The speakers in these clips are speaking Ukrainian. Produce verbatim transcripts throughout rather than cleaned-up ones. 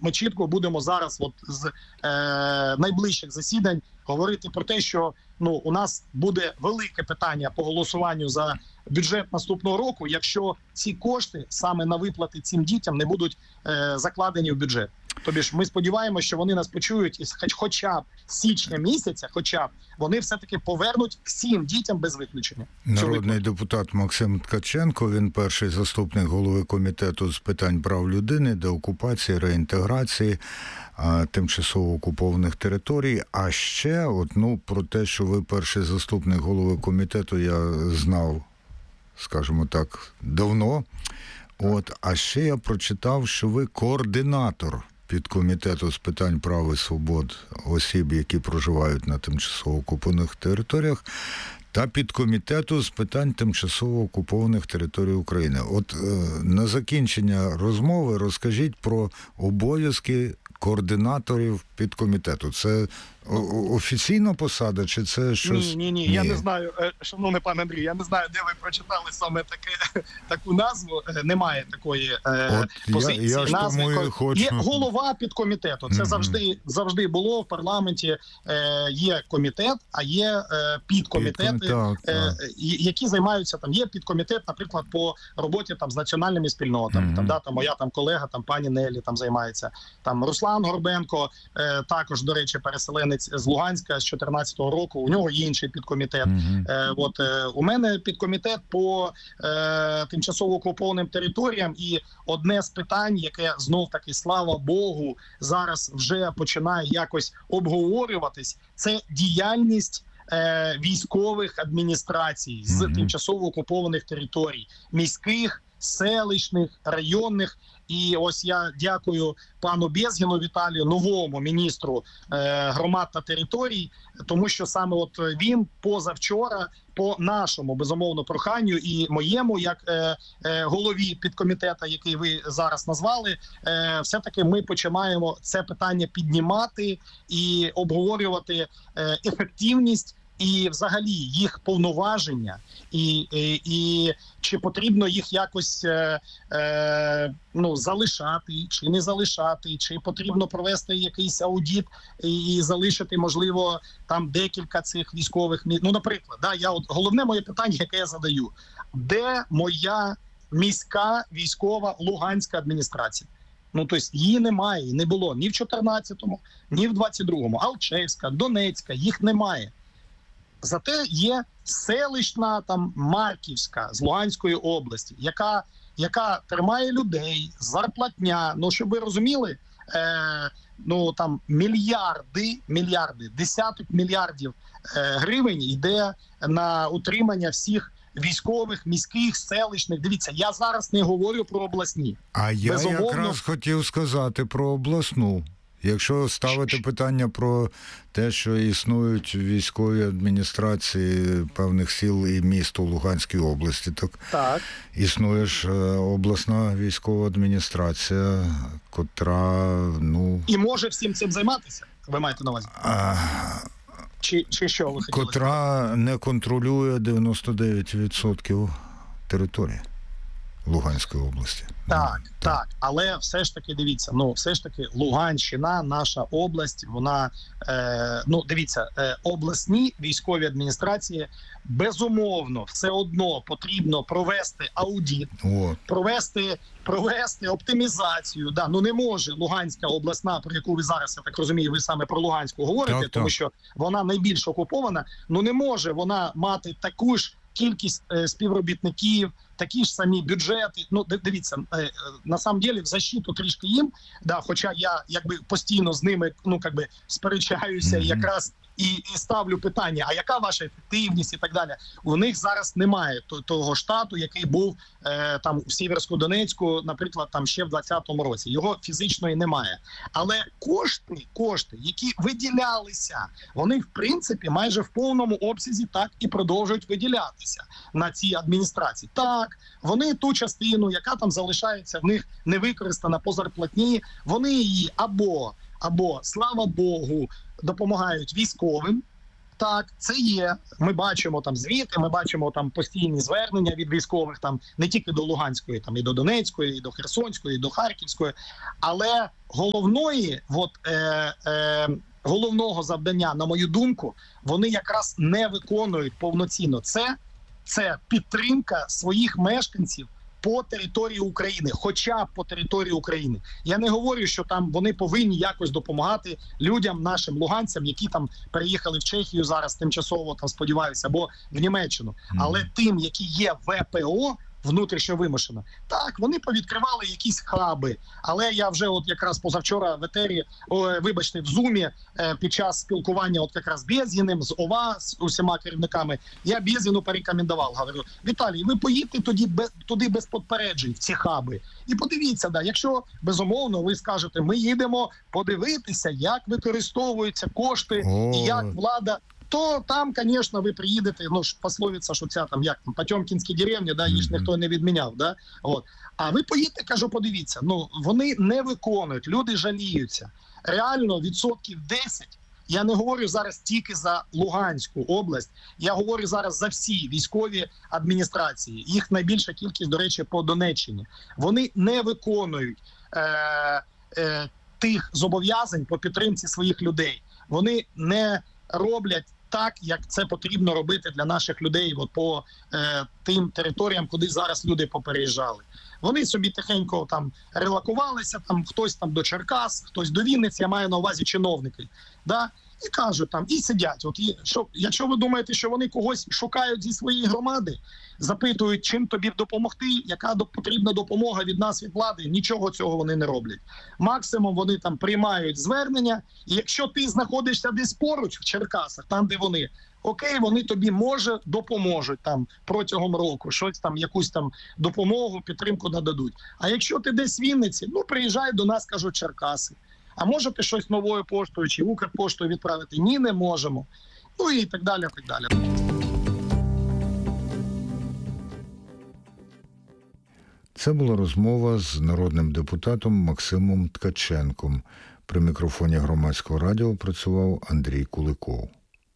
ми чітко будемо зараз, от з е, найближчих засідань, говорити про те, що ну у нас буде велике питання по голосуванню за бюджет наступного року, якщо ці кошти саме на виплати цим дітям не будуть е, закладені в бюджет. Тобі ж ми сподіваємося, що вони нас почують і хоч, хоча б з січня місяця, хоча б вони все-таки повернуть всім дітям без виключення. Народний депутат Максим Ткаченко, він перший заступник голови комітету з питань прав людини, деокупації, реінтеграції а, тимчасово окупованих територій. А ще, от, ну, про те, що ви перший заступник голови комітету, я знав, скажімо так, давно. От, а ще я прочитав, що ви координатор підкомітету з питань прав і свобод осіб, які проживають на тимчасово окупованих територіях, та підкомітету з питань тимчасово окупованих територій України. От е, на закінчення розмови розкажіть про обов'язки координаторів підкомітету. Це офіційна посада, чи це щось? Ні, ні, ні, я не знаю, шановний пан Андрій, я не знаю, де ви прочитали саме таке, таку назву. Немає такої От позиції. Я, я назви. тому і хочу. Є голова підкомітету. Це mm-hmm. завжди, завжди було в парламенті. Є комітет, а є підкомітети, Підком... так, так. які займаються, там є підкомітет, наприклад, по роботі там з національними спільнотами. Mm-hmm. Там, да, там моя там колега, там пані Нелі там займається. Там Руслан Горбенко, також, до речі, переселенець з Луганська з чотирнадцятого року, у нього є інший підкомітет. Mm-hmm. Е, от, е, у мене підкомітет по е, тимчасово окупованим територіям, і одне з питань, яке знов-таки, слава Богу, зараз вже починає якось обговорюватись, це діяльність е, військових адміністрацій з mm-hmm. тимчасово окупованих територій, міських, селищних, районних. І ось я дякую пану Безгіну Віталію, новому міністру е, громад та територій, тому що саме от він позавчора по нашому, безумовно, проханню і моєму, як е, е, голові підкомітету, який ви зараз назвали, е, все-таки ми починаємо це питання піднімати і обговорювати е, ефективність і взагалі їх повноваження, і, і, і чи потрібно їх якось е, е, ну, залишати, чи не залишати, чи потрібно провести якийсь аудит і, і залишити, можливо, там декілька цих військових міст. Ну, наприклад, да, я от головне моє питання, яке я задаю: де моя міська військова Луганська адміністрація? Ну, тобто її немає, не було ні в чотирнадцятому, ні в двадцять другому. Алчевська, Донецька, їх немає. Зате є селищна, там, Марківська з Луганської області, яка, яка тримає людей, зарплатня. Ну, щоб ви розуміли, е, ну, там мільярди, мільярди, десяток мільярдів е, гривень йде на утримання всіх військових, міських, селищних. Дивіться, я зараз не говорю про обласні. А я Безумовно... якраз хотів сказати про обласну. Якщо ставити питання про те, що існують військові адміністрації певних сіл і міст у Луганській області, так, так. існує ж обласна військова адміністрація, котра, ну... І може всім цим займатися, ви маєте на увазі? А... Чи, чи що ви хотіли? Котра не контролює дев'яносто дев'ять відсотків території Луганської області. Так, так, так, але все ж таки, дивіться, ну, все ж таки Луганщина, наша область, вона, е, ну, дивіться, е, обласні військові адміністрації, безумовно, все одно потрібно провести аудит, О. провести, провести оптимізацію. Да, ну не може Луганська обласна, про яку ви зараз, я так розумію, ви саме про Луганську говорите, так, тому так. що вона найбільш окупована, ну не може вона мати таку ж кількість е, співробітників, такі ж самі бюджети. Ну, дивіться, е, на самом деле в защиту трішки їм, да, хоча я якби постійно з ними, ну, якби сперечаюся, mm-hmm. якраз і, і ставлю питання, а яка ваша ефективність і так далі. У них зараз немає того штату, який був е, там в Сіверську-Донецьку, наприклад, там ще в двадцятому році. Його фізично і немає. Але кошти, кошти, які виділялися, вони в принципі майже в повному обсязі так і продовжують виділятися на ці адміністрації. Так, вони ту частину, яка там залишається в них не використана по зарплатні, вони її або, або, слава Богу, допомагають військовим, Так, це є. Ми бачимо там звіти, ми бачимо там постійні звернення від військових, там не тільки до Луганської, там і до Донецької, і до Херсонської, і до Харківської. Але головної, от, е, е, головного завдання, на мою думку, вони якраз не виконують повноцінно. Це, це підтримка своїх мешканців по території України, хоча б по території України. Я не говорю, що там вони повинні якось допомагати людям, нашим луганцям, які там переїхали в Чехію зараз тимчасово, там сподіваюся, або в Німеччину. Але тим, які є ВПО, внутрішньо вимушено, так, вони повідкривали якісь хаби. Але я вже от якраз позавчора в етері, о, вибачте, в Зумі е, під час спілкування от якраз з Безгіним, з ОВА, з усіма керівниками, я Безгіну порекомендував, говорю, Віталій, ви поїдьте тоді без, туди без попереджень, в ці хаби. І подивіться, да, якщо, безумовно, ви скажете, ми їдемо подивитися, як використовуються кошти О. і як влада, то там, звісно, ви приїдете, ну ж пословиця, що ця там, як там, Потьомкінські деревні, да, їх mm-hmm. ніхто не відміняв, да, от. А ви поїдете, кажу, подивіться, ну, вони не виконують, люди жаліються. Реально, відсотків десять, я не говорю зараз тільки за Луганську область, я говорю зараз за всі військові адміністрації, їх найбільша кількість, до речі, по Донеччині. Вони не виконують е- е- тих зобов'язань по підтримці своїх людей. Вони не роблять так, як це потрібно робити для наших людей от по е, тим територіям, куди зараз люди попереїжджали. Вони собі тихенько там релокувалися, там хтось там до Черкас, хтось до Вінниці, я маю на увазі чиновники, да? І кажуть там, і сидять. От і, що, якщо ви думаєте, що вони когось шукають зі своєї громади, запитують, чим тобі допомогти, яка до, потрібна допомога від нас, від влади, нічого цього вони не роблять. Максимум вони там приймають звернення, і якщо ти знаходишся десь поруч в Черкасах, там де вони, окей, вони тобі, може, допоможуть там протягом року, щось там, якусь там допомогу, підтримку нададуть. А якщо ти десь в Вінниці, ну приїжджай до нас, кажуть, Черкаси. А можете щось новою поштою чи Укрпоштою відправити? Ні, не можемо. Ну і так далі, так далі. Це була розмова з народним депутатом Максимом Ткаченком. При мікрофоні Громадського радіо працював Андрій Куликов.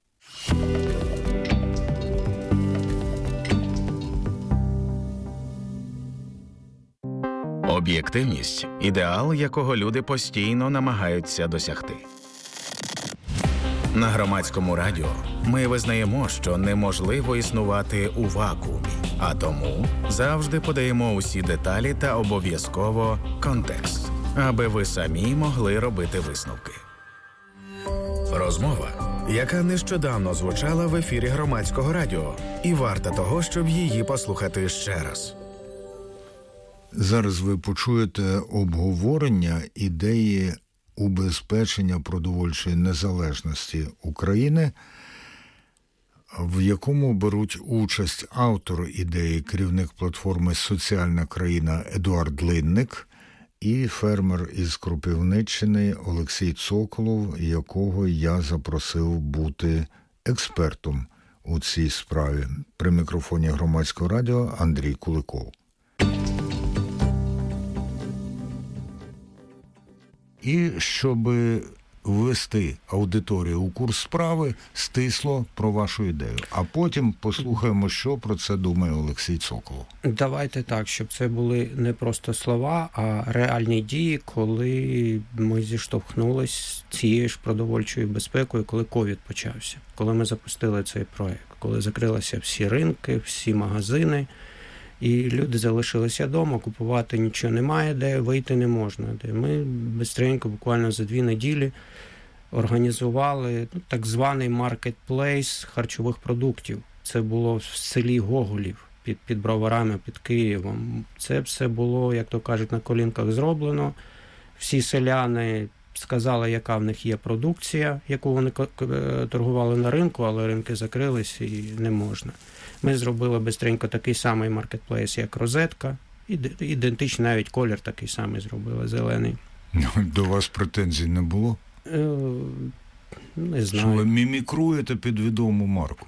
Об'єктивність – ідеал, якого люди постійно намагаються досягти. На Громадському радіо ми визнаємо, що неможливо існувати у вакуумі, а тому завжди подаємо усі деталі та обов'язково контекст, аби ви самі могли робити висновки. Розмова, яка нещодавно звучала в ефірі Громадського радіо, і варта того, щоб її послухати ще раз. Зараз ви почуєте обговорення ідеї убезпечення продовольчої незалежності України, в якому беруть участь автор ідеї, керівник платформи «Соціальна країна» Едуард Линник і фермер із Кропивниччини Олексій Цоколов, якого я запросив бути експертом у цій справі. При мікрофоні Громадського радіо Андрій Куликов. І щоб ввести аудиторію у курс справи, стисло про вашу ідею. А потім послухаємо, що про це думає Олексій Цоколов. Давайте так, щоб це були не просто слова, а реальні дії, коли ми зіштовхнулися з цією ж продовольчою безпекою, коли ковід почався, коли ми запустили цей проект, коли закрилися всі ринки, всі магазини, і люди залишилися вдома, купувати нічого немає, де вийти не можна. Де ми бистренько, буквально за дві неділі, організували ну, так званий маркетплейс харчових продуктів. Це було в селі Гоголів, під, під Броварами, під Києвом. Це все було, як то кажуть, на колінках зроблено. Всі селяни сказали, яка в них є продукція, яку вони торгували на ринку, але ринки закрились і не можна. Ми зробили бистренько такий самий маркетплейс, як розетка. Ідентичний, навіть колір такий самий зробили, зелений. До вас претензій не було? Е, не знаю. Що ви мімікруєте під відому марку?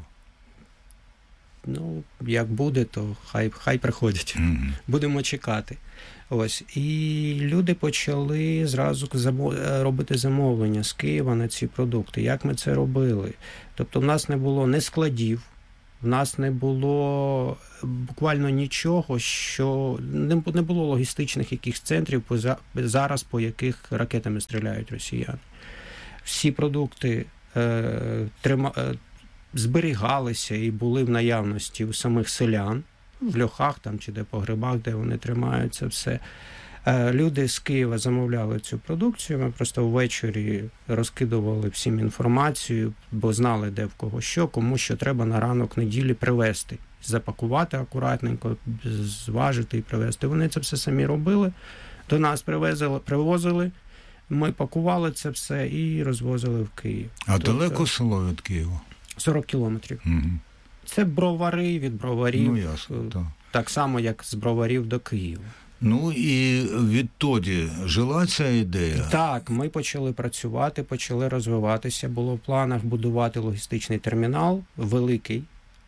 Ну, як буде, то хай, хай приходять. Mm-hmm. Будемо чекати. Ось, і люди почали зразу замов... робити замовлення з Києва на ці продукти. Як ми це робили? Тобто в нас не було ні складів, в нас не було буквально нічого, що не було логістичних якихось центрів зараз, по яких ракетами стріляють росіяни. Всі продукти е, трима... зберігалися і були в наявності у самих селян, в льохах там чи де по грибах, де вони тримаються, все. Люди з Києва замовляли цю продукцію, ми просто ввечері розкидували всім інформацію, бо знали, де в кого що, кому що треба на ранок неділі привезти. Запакувати акуратненько, зважити і привезти. Вони це все самі робили, до нас привезли, привозили, ми пакували це все і розвозили в Київ. А тобто, далеко село від Києва? сорок кілометрів. Угу. Це Бровари, від Броварів. Ну, ясно, так. Так само, як з Броварів до Києва. Ну і відтоді жила ця ідея? Так, ми почали працювати, почали розвиватися. Було в планах будувати логістичний термінал, великий,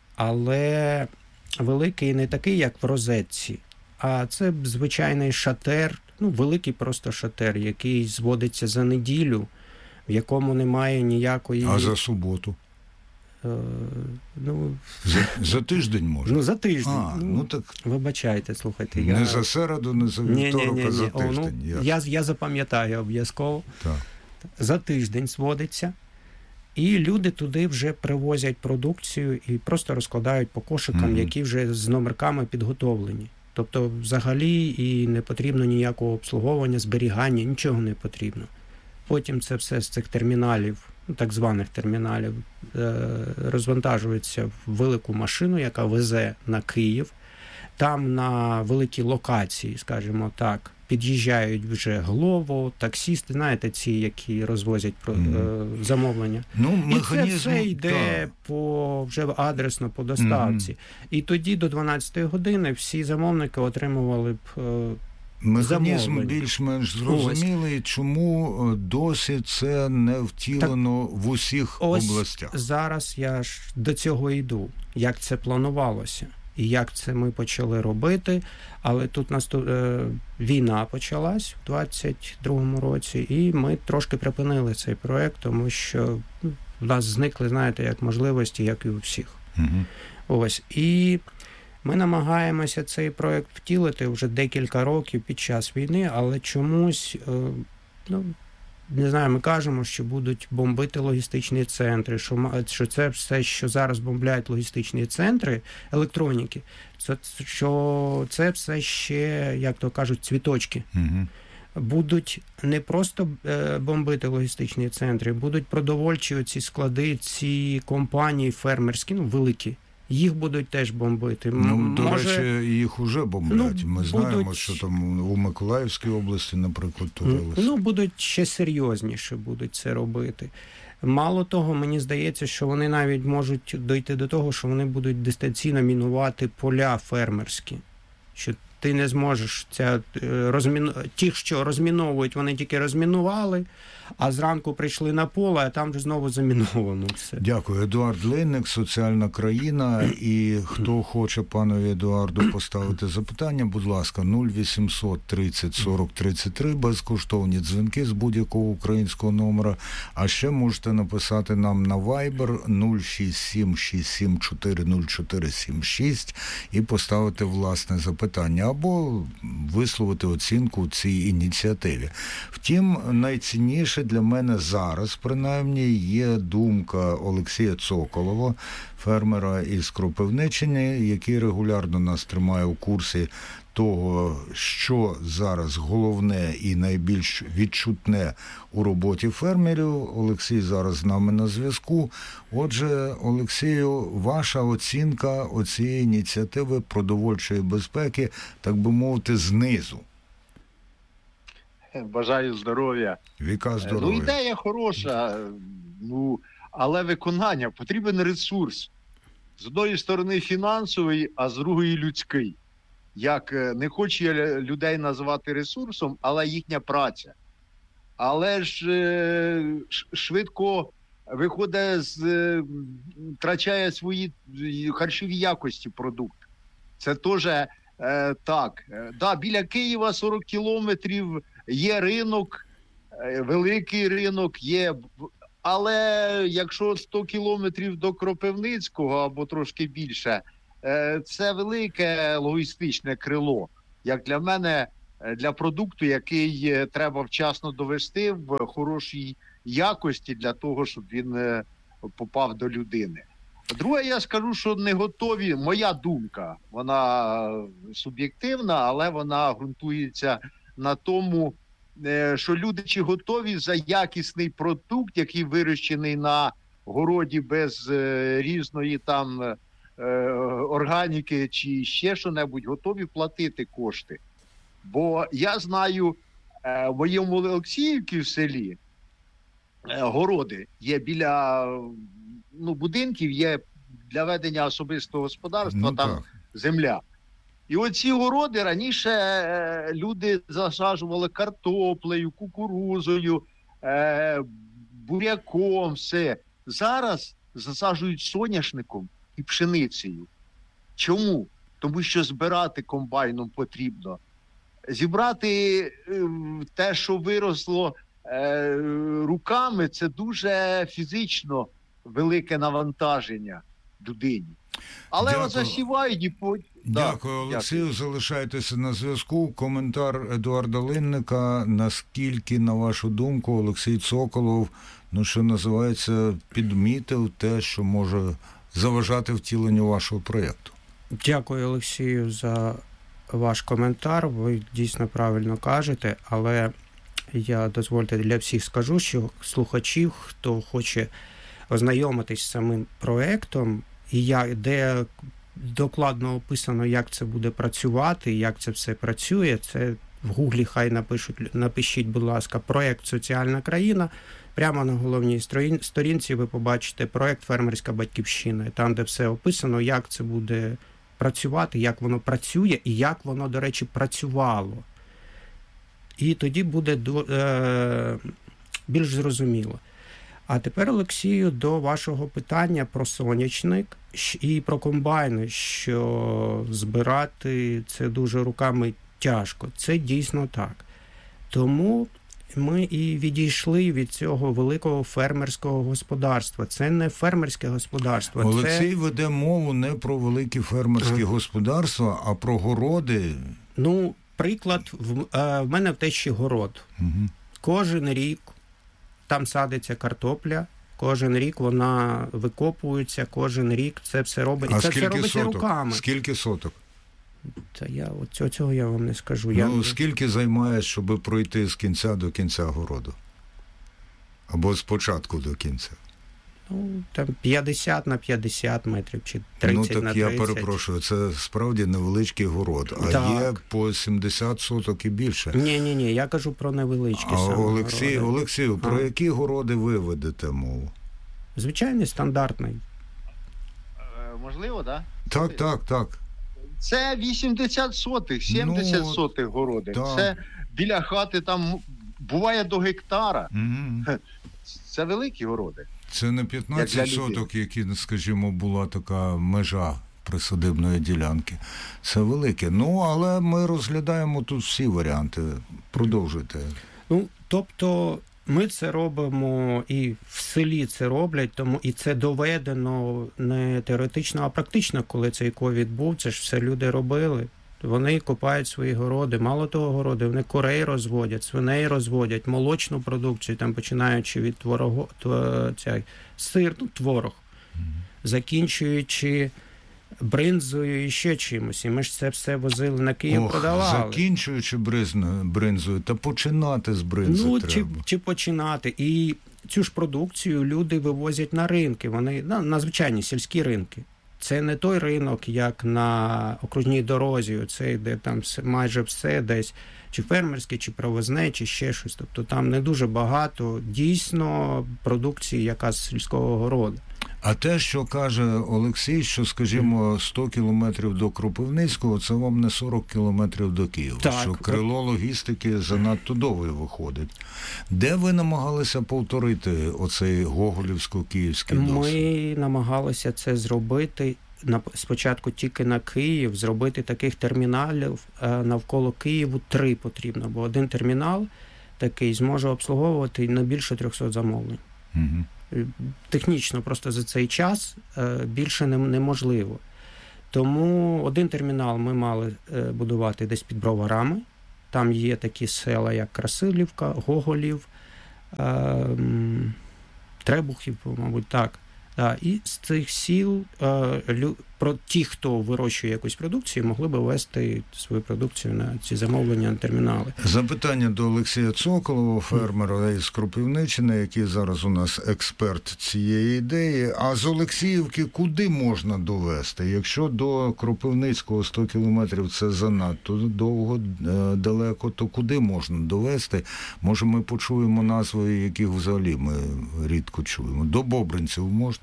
але великий не такий, як в Розетці, а це звичайний шатер, ну, великий просто шатер, який зводиться за неділю, в якому немає ніякої... А за суботу? Е, ну, за, за тиждень може? Ну, за тиждень. А, ну, ну так... Вибачайте, слухайте. Не я... за середу, не за вівторок, а за тиждень. О, ну, я, я запам'ятаю обов'язково. Так. За тиждень зводиться. І люди туди вже привозять продукцію і просто розкладають по кошикам, mm-hmm. які вже з номерками підготовлені. Тобто взагалі і не потрібно ніякого обслуговування, зберігання, нічого не потрібно. Потім це все з цих терміналів, так званих терміналів, розвантажується в велику машину, яка везе на Київ. Там на великій локації, скажімо так, під'їжджають вже Глово, таксісти, знаєте, ці, які розвозять mm-hmm. замовлення. Ну, механізм... І це все йде по, вже адресно по доставці. Mm-hmm. І тоді до дванадцятої години всі замовники отримували б механізм замовлення. Більш-менш зрозумілий, ось. Чому досі це не втілено так, в усіх ось областях? Зараз я ж до цього йду, як це планувалося. І як це ми почали робити, але тут наступ... війна почалась в двадцять другому році, і ми трошки припинили цей проект, тому що в нас зникли, знаєте, як можливості, як і у всіх. Угу. Ось. І ми намагаємося цей проект втілити вже декілька років під час війни, але чомусь, ну, не знаю, ми кажемо, що будуть бомбити логістичні центри, що, що це все, що зараз бомбляють логістичні центри електроніки, це, що це все ще, як то кажуть, цвіточки. Угу. Будуть не просто бомбити логістичні центри, будуть продовольчі оці склади, ці компанії фермерські, ну, великі. Їх будуть теж бомбити. Ну, до Може... речі, їх уже бомблять. Ну, Ми знаємо, будуть... що там у Миколаївській області, наприклад, творилося. Ну, будуть ще серйозніше будуть це робити. Мало того, мені здається, що вони навіть можуть дойти до того, що вони будуть дистанційно мінувати поля фермерські. Що ти не зможеш це розміну... ті, що розміновують, вони тільки розмінували, а зранку прийшли на поле, а там вже знову заміновано все. Дякую. Едуард Лейник, «Соціальна країна». І хто хоче панові Едуарду поставити запитання, будь ласка, нуль вісімсот тридцять сорок тридцять три, безкоштовні дзвінки з будь-якого українського номера. А ще можете написати нам на Viber нуль шість сім шість сім чотири нуль чотири сім шість і поставити власне запитання або висловити оцінку цій ініціативі. Втім, найцінніше для мене зараз, принаймні, є думка Олексія Цоколова, фермера із Кропивниччини, який регулярно нас тримає у курсі того, що зараз головне і найбільш відчутне у роботі фермерів. Олексій зараз з нами на зв'язку. Отже, Олексію, ваша оцінка оцієї ініціативи продовольчої безпеки, так би мовити, знизу. Бажаю здоров'я. Віка здоров'я. Ну, ідея хороша, ну, але виконання, потрібен ресурс. З одної сторони фінансовий, а з другої людський. Як не хочу я людей називати ресурсом, але їхня праця. Але ж швидко виходить, з, втрачає свої харчові якості продукт. Це теж Е, так, е, да, біля Києва сорок кілометрів, є ринок, е, великий ринок є, але якщо сто кілометрів до Кропивницького або трошки більше, е, це велике логістичне крило. Як для мене, для продукту, який треба вчасно довести в хорошій якості для того, щоб він е, попав до людини. Друге, я скажу, що не готові, моя думка, вона суб'єктивна, але вона ґрунтується на тому, що люди чи готові за якісний продукт, який вирощений на городі без різної там органіки чи ще що-небудь, готові платити кошти. Бо я знаю, в моєму Олексіївці в селі городи є біля... Ну, будинків є для ведення особистого господарства, ну, там так. земля. І оці городи раніше е, люди засаджували картоплею, кукурузою, е, буряком, все. Зараз засаджують соняшником і пшеницею. Чому? Тому що збирати комбайном потрібно. Зібрати е, те, що виросло е, руками, це дуже фізично велике навантаження людині. Але Дякую. от засівають і по... Дякую, да, Олексію. дякую. Залишайтеся на зв'язку. Коментар Едуарда Линника. Наскільки, на вашу думку, Олексій Цоколов, ну, що називається, підмітив те, що може заважати втіленню вашого проєкту? Дякую, Олексію, за ваш коментар. Ви дійсно правильно кажете, але я, дозвольте, для всіх скажу, що слухачів, хто хоче ознайомитись з самим проєктом, і як, де докладно описано, як це буде працювати, як це все працює, це в Гуглі хай напишуть, напишіть, будь ласка, проєкт «Соціальна країна». Прямо на головній сторінці ви побачите проєкт «Фермерська батьківщина», там, де все описано, як це буде працювати, як воно працює і як воно, до речі, працювало. І тоді буде до, е, більш зрозуміло. А тепер, Олексію, до вашого питання про сонячник і про комбайни, що збирати це дуже руками тяжко. Це дійсно так. Тому ми і відійшли від цього великого фермерського господарства. Це не фермерське господарство. Олексій це... веде мову не про великі фермерські ага. господарства, а про городи. Ну, приклад, в, е, в мене в тещі город. Угу. Кожен рік там садиться картопля, кожен рік вона викопується, кожен рік це все робить. І а це все робиться соток? руками. Скільки соток? Та я от цього, цього я вам не скажу. Ну, я... скільки займає, щоб пройти з кінця до кінця городу? Або з початку до кінця? Ну, там п'ятдесят на п'ятдесят метрів, чи тридцять ну, так на тридцять. Я перепрошую, це справді невеличкий город, а так. є по сімдесят соток і більше. Ні-ні-ні, я кажу про невеличкі а саме Олексій, городи. Олексію, про а. які городи ви ведете мову? Звичайний, стандартний. Е, можливо, да? Так, так, так. Це вісімдесят сотих, сімдесят ну, сотих городи. так. Це біля хати там буває до гектара. Угу. Це великі городи. Це не п'ятнадцять соток, які, скажімо, була така межа присадибної ділянки. Це велике. Ну, але ми розглядаємо тут всі варіанти. Продовжуйте. Ну, тобто ми це робимо, і в селі це роблять, тому і це доведено не теоретично, а практично, коли цей ковід був, це ж все люди робили. Вони копають свої городи, мало того городи, вони курей розводять, свиней розводять, молочну продукцію, там починаючи від творого, тв, ця, сир, ну, творог, mm-hmm. закінчуючи бринзою і ще чимось. І ми ж це все возили на Київ, Ох, продавали. Закінчуючи бринзою, та починати з бринзи ну, треба. Чи, чи починати. І цю ж продукцію люди вивозять на ринки, вони на, на звичайні сільські ринки. Це не той ринок, як на окружній дорозі, оцей, де там все, майже все десь, чи фермерське, чи привозне, чи ще щось. Тобто там не дуже багато дійсно продукції, яка з сільського городу. А те, що каже Олексій, що, скажімо, сто кілометрів до Кропивницького, це вам не сорок кілометрів до Києва, так, що крило логістики занадто довго виходить. Де ви намагалися повторити оцей гоголівсько-київський досвід? Ми намагалися це зробити на, спочатку тільки на Київ, зробити таких терміналів навколо Києву три потрібно, бо один термінал такий зможе обслуговувати не більше трьохсот замовлень. Угу. Технічно просто за цей час більше неможливо. Тому один термінал ми мали будувати десь під Броварами. Там є такі села, як Красилівка, Гоголів, Требухів, мабуть, так. Да, і з цих сіл е, про ті, хто вирощує якусь продукцію, могли би вести свою продукцію на ці замовлення на термінали. Запитання до Олексія Цоколова, фермера із Кропивниччини, який зараз у нас експерт цієї ідеї. А з Олексіївки куди можна довести? Якщо до Кропивницького сто кілометрів це занадто довго, далеко, то куди можна довести? Може, ми почуємо назви, яких взагалі ми рідко чуємо. До Бобринців можна?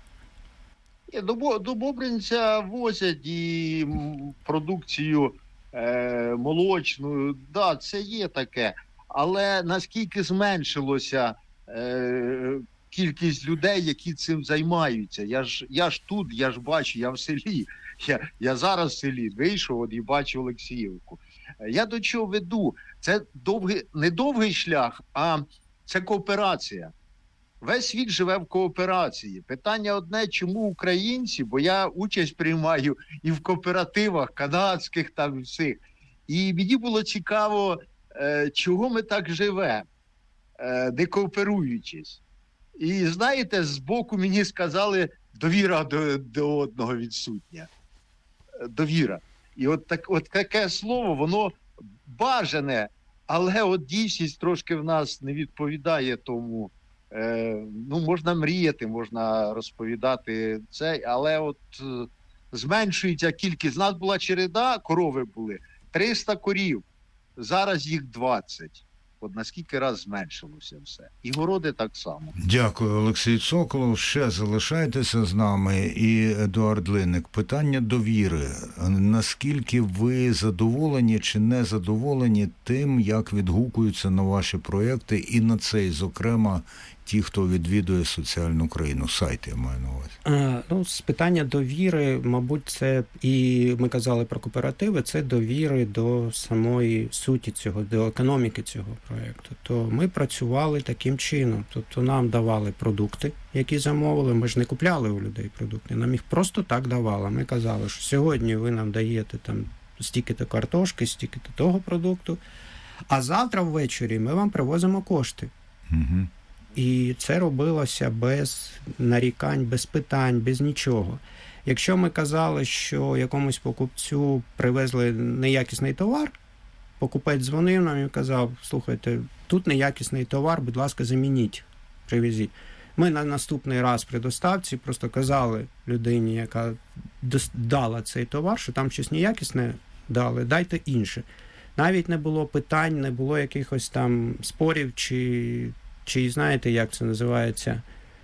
До, до Бобринця возять і продукцію е, молочну, да, це є таке. Але наскільки зменшилося е, кількість людей, які цим займаються? Я ж, я ж тут, я ж бачу, я в селі. Я, я зараз в селі вийшов от, і бачу Олексіївку. Я до чого веду? Це довгий, не довгий шлях, а це кооперація. Весь світ живе в кооперації. Питання одне, чому українці, бо я участь приймаю і в кооперативах канадських там і всіх. І мені було цікаво, чого ми так живемо, не кооперуючись. І знаєте, збоку мені сказали, довіра до, до одного відсутня. Довіра. І от, так, от таке слово, воно бажане, але от дійсність трошки в нас не відповідає тому. Е, ну, можна мріяти, можна розповідати це, але от е, зменшується кількість. У нас була череда, корови були, триста корів, зараз їх двадцять. От наскільки раз зменшилося все. І городи так само. Дякую, Олексій Цоколов. Ще залишайтеся з нами. І Едуард Линник. Питання довіри. Наскільки ви задоволені чи не задоволені тим, як відгукуються на ваші проєкти і на цей, зокрема, ті, хто відвідує соціальну країну? Сайт, я маю на увазі. А, ну, з питання довіри, мабуть, це, і ми казали про кооперативи, це довіри до самої суті цього, до економіки цього проєкту. То ми працювали таким чином. Тобто нам давали продукти, які замовили. Ми ж не купляли у людей продукти, нам їх просто так давали. Ми казали, що сьогодні ви нам даєте там стільки-то картошки, стільки-то того продукту, а завтра ввечері ми вам привозимо кошти. Угу. І це робилося без нарікань, без питань, без нічого. Якщо ми казали, що якомусь покупцю привезли неякісний товар, покупець дзвонив нам і казав, слухайте, тут неякісний товар, будь ласка, замініть, привезіть. Ми на наступний раз при доставці просто казали людині, яка дала цей товар, що там щось неякісне дали, дайте інше. Навіть не було питань, не було якихось там спорів чи... Чи знаєте, як це називається,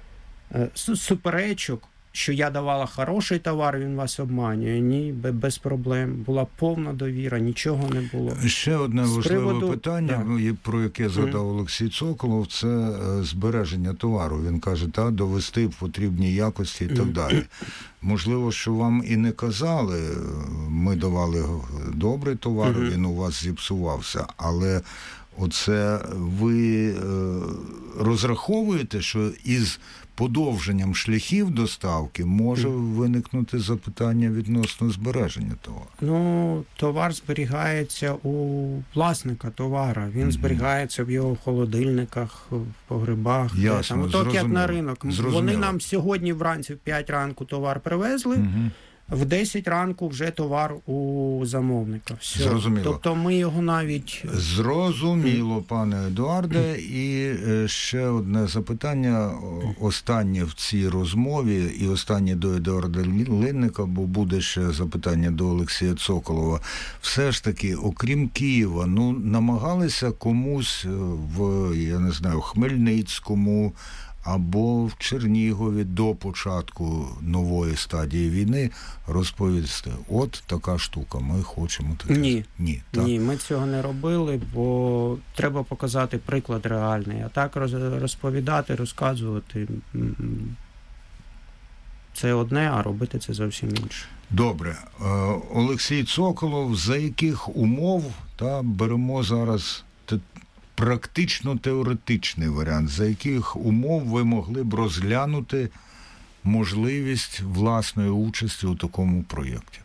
суперечок, що я давала хороший товар, він вас обманює. Ні, без проблем. Була повна довіра, нічого не було. Ще одне З важливе приводу... питання, так. про яке згадав mm. Олексій Цоколов, це збереження товару. Він каже, та, довести в потрібній якості і так далі. Можливо, що вам і не казали, ми давали добрий товар, mm-hmm. він у вас зіпсувався, але оце ви е, розраховуєте, що із подовженням шляхів доставки може виникнути запитання відносно збереження товару? Ну, товар зберігається у власника товара. Він mm-hmm. зберігається в його холодильниках, в погребах. Ясно, там. Так, як на ринок. Зрозуміло. Вони нам сьогодні вранці в п'ять ранку товар привезли, mm-hmm. в десять ранку вже товар у замовника. Все. Зрозуміло. Тобто ми його навіть... Зрозуміло, пане Едуарде. І ще одне запитання, останнє в цій розмові, і останнє до Едуарда Линника, бо буде ще запитання до Олексія Цоколова. Все ж таки, окрім Києва, ну, намагалися комусь в, я не знаю, Хмельницькому, або в Чернігові до початку нової стадії війни розповісти, от така штука, ми хочемо таке. Ні, Ні, так? Ні, ми цього не робили, бо треба показати приклад реальний, а так розповідати, розказувати це одне, а робити це зовсім інше. Добре. Олексій Цоколов, за яких умов, та беремо зараз те, практично теоретичний варіант, за яких умов ви могли б розглянути можливість власної участі у такому проєкті?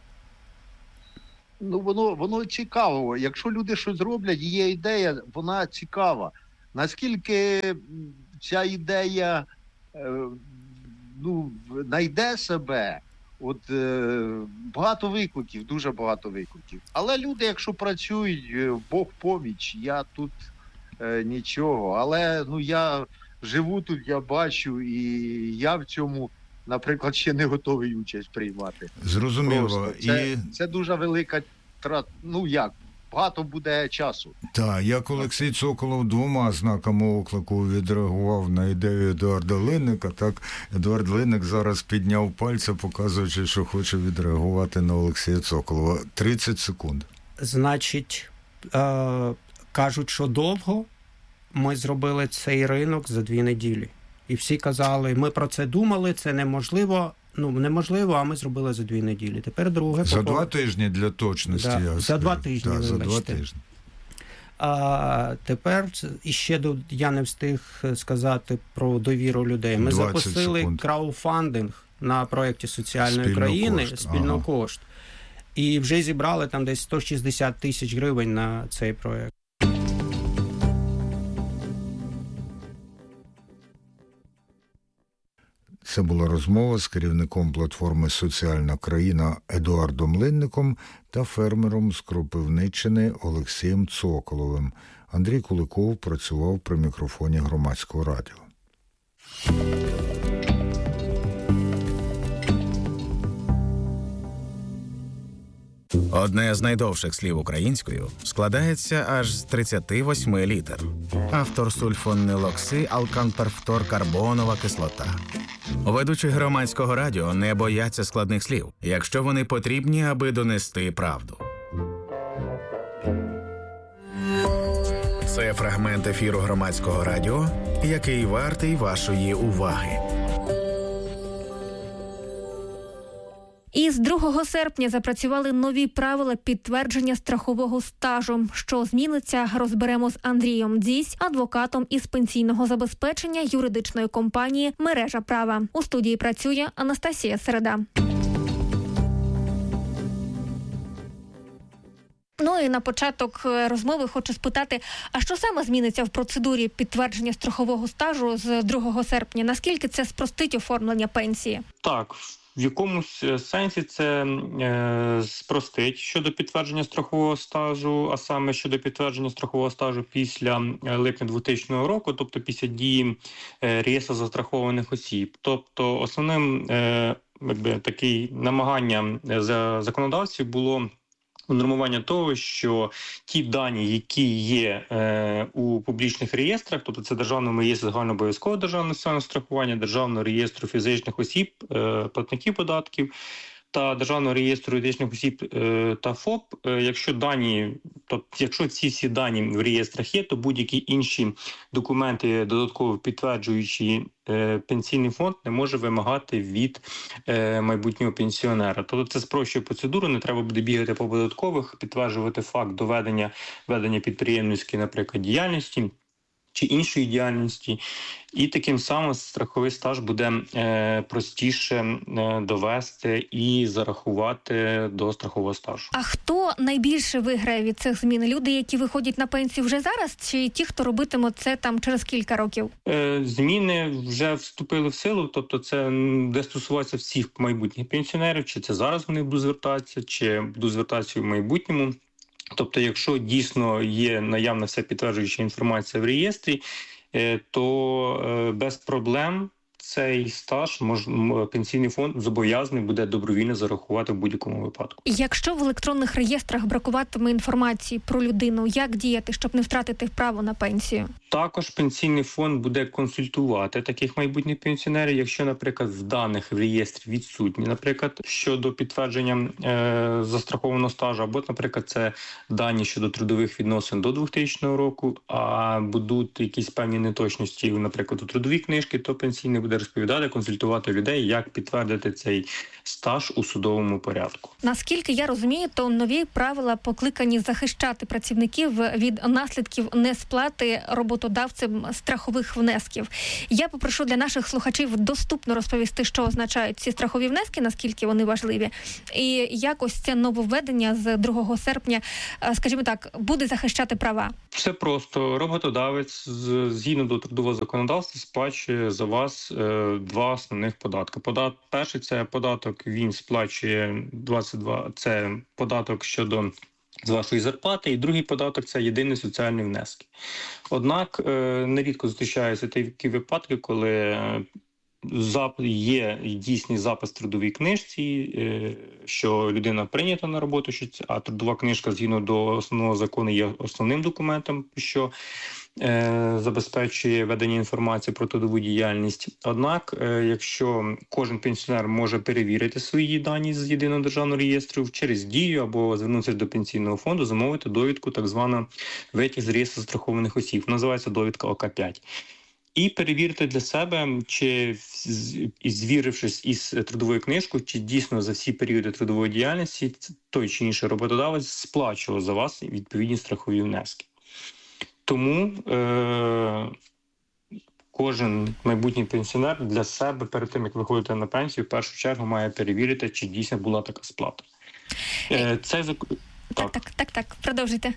Ну, воно, воно цікаво. Якщо люди щось роблять, є ідея, вона цікава. Наскільки ця ідея ну, знайде себе, от е, багато викликів, дуже багато викликів. Але люди, якщо працюють, Бог поміч, я тут е, нічого. Але ну, я живу тут, я бачу, і я в цьому, наприклад, ще не готовий участь приймати. Зрозуміло. Це, і... це дуже велика трат. Ну як? Багато буде часу. Так, як Олексій Цоколов двома знаками оклику відреагував на ідею Едуарда Линника, так Едуард Линник зараз підняв пальця, показуючи, що хоче відреагувати на Олексія Цоколова. тридцять секунд. Значить, е- кажуть, що довго. Ми зробили цей ринок за дві неділі. І всі казали, ми про це думали, це неможливо. Ну, неможливо, а ми зробили за дві неділі. Тепер друге... За попов... два тижні для точності. Да, я за два тижні, да, за два тижні. А тепер іще я не встиг сказати про довіру людей. Ми запустили секунд. крауфандинг на проєкті соціальної Спільно країни кошт. «Спільнокошт». Ага. І вже зібрали там десь сто шістдесят тисяч гривень на цей проєкт. Це була розмова з керівником платформи «Соціальна країна» Едуардом Линником та фермером з Кропивниччини Олексієм Цоколовим. Андрій Куликов працював при мікрофоні Громадського радіо. Одне з найдовших слів українською складається аж з тридцяти восьми літер. Автор сульфонилокси, алканперфторкарбонова кислота. Ведучі Громадського радіо не бояться складних слів, якщо вони потрібні, аби донести правду. Це фрагмент ефіру Громадського радіо, який вартий вашої уваги. Із другого серпня запрацювали нові правила підтвердження страхового стажу. Що зміниться, розберемо з Андрієм Дзісь, адвокатом із пенсійного забезпечення юридичної компанії «Мережа права». У студії працює Анастасія Середа. Ну і на початок розмови хочу спитати, а що саме зміниться в процедурі підтвердження страхового стажу з другого серпня? Наскільки це спростить оформлення пенсії? Так, в якомусь сенсі це е, спростить щодо підтвердження страхового стажу, а саме щодо підтвердження страхового стажу після липня двохтисячного року, тобто після дії е, реєстру застрахованих осіб. Тобто основним е, якби, таке намагання за законодавців було унормування того, що ті дані, які є е, у публічних реєстрах, тобто це Державному реєстру загальнообов'язкового державного соціального страхування, Державного реєстру фізичних осіб, е, платників податків та Державного реєстру юридичних осіб е, та ФОП, е, якщо дані, тобто, якщо ці всі дані в реєстрах є, то будь-які інші документи, додатково підтверджуючи е, пенсійний фонд, не може вимагати від е, майбутнього пенсіонера. Тобто це спрощує процедуру, не треба буде бігати по податкових, підтверджувати факт доведення ведення підприємницької, наприклад, діяльності чи іншої діяльності, і таким самим страховий стаж буде е, простіше е, довести і зарахувати до страхового стажу. А хто найбільше виграє від цих змін? Люди, які виходять на пенсію вже зараз, чи ті, хто робитиме це там через кілька років? Е, зміни вже вступили в силу, тобто це де стосуватися всіх майбутніх пенсіонерів, чи це зараз вони будуть звертатися, чи будуть звертатися в майбутньому. Тобто, якщо дійсно є наявна вся підтверджуюча інформація в реєстрі, то без проблем цей стаж мож, пенсійний фонд зобов'язаний буде добровільно зарахувати в будь-якому випадку. Якщо в електронних реєстрах бракуватиме інформації про людину, як діяти, щоб не втратити право на пенсію? Також пенсійний фонд буде консультувати таких майбутніх пенсіонерів, якщо, наприклад, в даних в реєстрі відсутні, наприклад, щодо підтвердження е, застрахованого стажу, або, наприклад, це дані щодо трудових відносин до двохтисячного року, а будуть якісь певні неточності, наприклад, у трудовій книжці, то пенсійний буде буде розповідати, консультувати людей, як підтвердити цей стаж у судовому порядку. Наскільки я розумію, то нові правила покликані захищати працівників від наслідків несплати роботодавцем страхових внесків. Я попрошу для наших слухачів доступно розповісти, що означають ці страхові внески, наскільки вони важливі, і як ось це нововведення з другого серпня, скажімо так, буде захищати права. Все просто. Роботодавець згідно до трудового законодавства сплачує за вас е, два основних податки. Подат... Перший – це податок, він сплачує двадцять два, це податок щодо з вашої зарплати, і другий податок – це єдиний соціальний внески. Однак е, нерідко зустрічаються такі випадки, коли є дійсний запис в трудовій книжці, що людина прийнята на роботу, а трудова книжка згідно до основного закону є основним документом, що забезпечує ведення інформації про трудову діяльність. Однак, якщо кожен пенсіонер може перевірити свої дані з єдиного державного реєстру через Дію або звернутися до пенсійного фонду, замовити довідку, так звана витяг з реєстру страхованих осіб, називається довідка О К п'ять. І перевірити для себе, чи, звірившись із трудовою книжкою, чи дійсно за всі періоди трудової діяльності той чи інший роботодавець сплачував за вас відповідні страхові внески. Тому е- кожен майбутній пенсіонер для себе перед тим, як виходити на пенсію, в першу чергу має перевірити, чи дійсно була така сплата. Е- це... Так, так, так, так, так. Продовжуйте.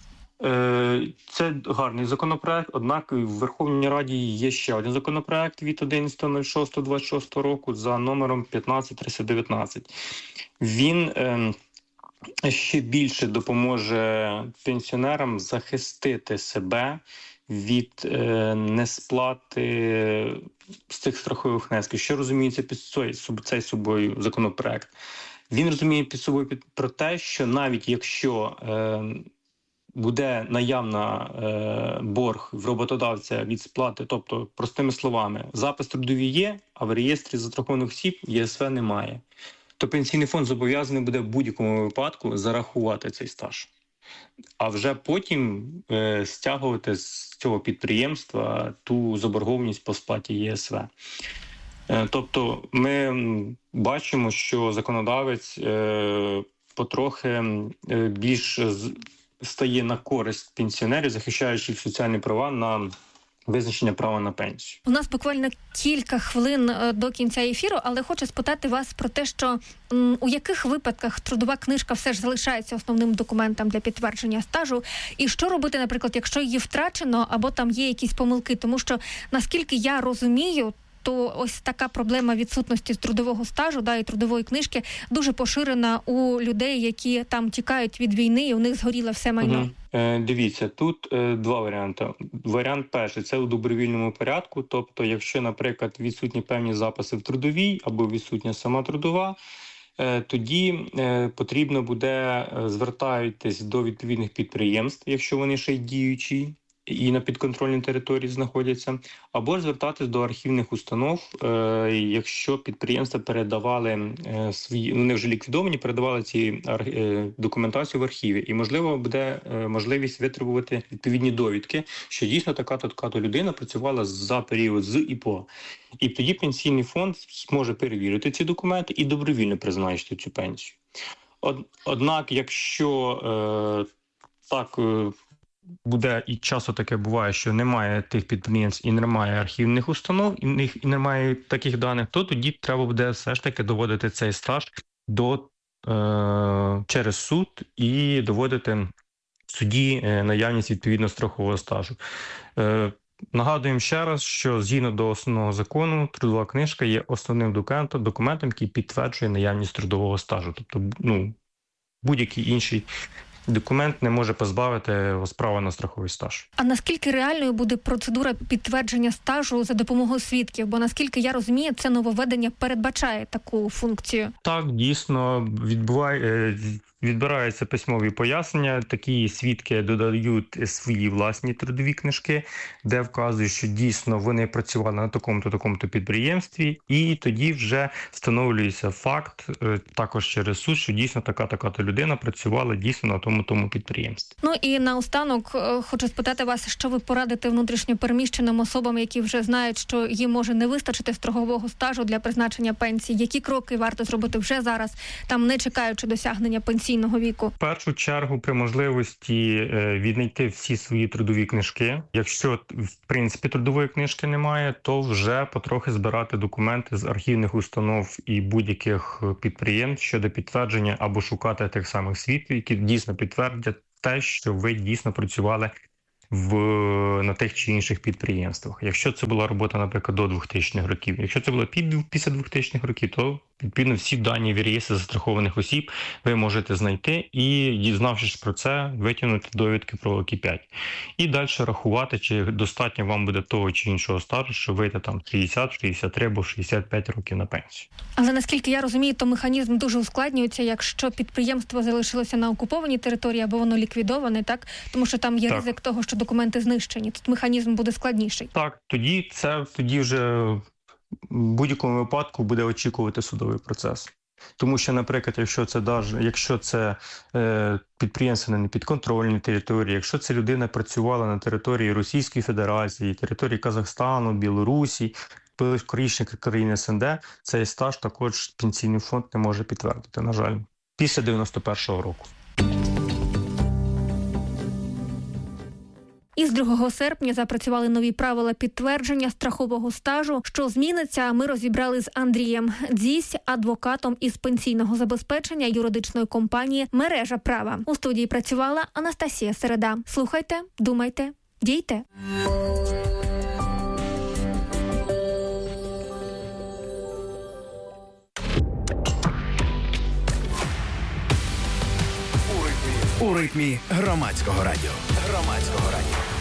Це гарний законопроект, однак в Верховній Раді є ще один законопроект від одинадцятого шостого двадцять шостого року за номером п'ятнадцять триста дев'ятнадцять. Він е, ще більше допоможе пенсіонерам захистити себе від е, несплати з цих страхових внесків. Що розуміється під цей собою законопроект? Він розуміє під собою під, про те, що навіть якщо е, буде наявна е, борг в роботодавця від сплати, тобто, простими словами, запис трудовий є, а в реєстрі застрахованих осіб Є С В немає, то пенсійний фонд зобов'язаний буде в будь-якому випадку зарахувати цей стаж. А вже потім е, стягувати з цього підприємства ту заборгованість по сплаті Є С В. Е, тобто ми бачимо, що законодавець е, потрохи е, більш стає на користь пенсіонерів, захищаючи їх соціальні права на визначення права на пенсію. У нас буквально кілька хвилин до кінця ефіру, але хочу спитати вас про те, що м, у яких випадках трудова книжка все ж залишається основним документом для підтвердження стажу, і що робити, наприклад, якщо її втрачено або там є якісь помилки, тому що, наскільки я розумію, то ось така проблема відсутності трудового стажу, да, і трудової книжки дуже поширена у людей, які там тікають від війни, і у них згоріло все майно. Угу. Е, дивіться, тут е, два варіанти. Варіант перший – це у добровільному порядку, тобто якщо, наприклад, відсутні певні записи в трудовій або відсутня сама трудова, е, тоді е, потрібно буде звертатись до відповідних підприємств, якщо вони ще й діючі, і на підконтрольній території знаходяться, або ж звертатись до архівних установ, е, якщо підприємства передавали е, свої, вони вже ліквідовані, передавали ці е, документацію в архіві. І, можливо, буде е, можливість витребувати відповідні довідки, що дійсно така-то, така-то людина працювала за період з і по. І тоді пенсійний фонд зможе перевірити ці документи і добровільно призначити цю пенсію. Од, однак, якщо е, так... Е, буде і часто таке буває, що немає тих підприємств і немає архівних установ, і них і немає таких даних, то тоді треба буде все ж таки доводити цей стаж до, е, через суд і доводити в суді наявність відповідно страхового стажу. Е, Нагадуємо ще раз, що згідно до основного закону трудова книжка є основним документом, документом, який підтверджує наявність трудового стажу. Тобто, ну, будь-який інший документ не може позбавити вас права на страховий стаж. А наскільки реальною буде процедура підтвердження стажу за допомогою свідків? Бо, наскільки я розумію, це нововведення передбачає таку функцію. Так, дійсно, відбуває, відбираються письмові пояснення, такі свідки додають свої власні трудові книжки, де вказують, що дійсно вони працювали на такому-то, такому-то підприємстві, і тоді вже встановлюється факт, також через суд, що дійсно така-така-то людина працювала дійсно на тому-тому підприємстві. Ну і наостанок хочу спитати вас, що ви порадите внутрішньо переміщеним особам, які вже знають, що їм може не вистачити страхового стажу для призначення пенсії. Які кроки варто зробити вже зараз, там не чекаючи досягнення пенсійного віку? В першу чергу при можливості віднайти всі свої трудові книжки. Якщо, в принципі, трудової книжки немає, то вже потрохи збирати документи з архівних установ і будь-яких підприємств щодо підтвердження або шукати тих самих свідків, які дійсно підтвердять те, що ви дійсно працювали в, на тих чи інших підприємствах. Якщо це була робота, наприклад, до двохтисячних років, якщо це було під, після двохтисячних років, то відповідно всі дані в реєстрі застрахованих осіб ви можете знайти і, дізнавшись про це, витягнути довідки про О К п'ять. І далі рахувати, чи достатньо вам буде того чи іншого стажу, що вийде там шістдесят, шістдесят три або шістдесят п'ять років на пенсію. Але наскільки я розумію, то механізм дуже ускладнюється, якщо підприємство залишилося на окупованій території або воно ліквідоване, так? Тому що там є так. ризик того, що документи знищені. Тут механізм буде складніший. Так, тоді це тоді вже в будь-якому випадку буде очікувати судовий процес. Тому що, наприклад, якщо це даже, якщо це е, підприємство на непідконтрольній території, якщо ця людина працювала на території Російської Федерації, території Казахстану, Білорусі, корічних країн С Н Д, цей стаж також пенсійний фонд не може підтвердити, на жаль, після дев'яносто першого року. Із другого серпня запрацювали нові правила підтвердження страхового стажу. Що зміниться, ми розібрали з Андрієм Дзісь, адвокатом із пенсійного забезпечення юридичної компанії «Мережа права». У студії працювала Анастасія Середа. Слухайте, думайте, дійте. У ритмі громадського радіо. Громадського радіо.